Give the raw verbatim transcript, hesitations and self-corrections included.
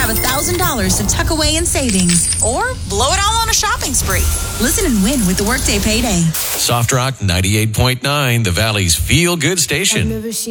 have one thousand dollars to tuck away in savings. Or blow it all on a shopping spree. Listen and win with the Workday Payday. Soft Rock ninety-eight point nine, the Valley's feel-good station.